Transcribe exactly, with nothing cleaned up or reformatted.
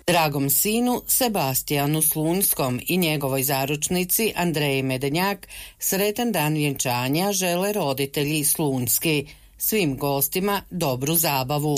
Dragom sinu Sebastijanu Slunskom i njegovoj zaručnici Andreji Medenjak sretan dan vjenčanja žele roditelji Slunski. Svim gostima dobru zabavu.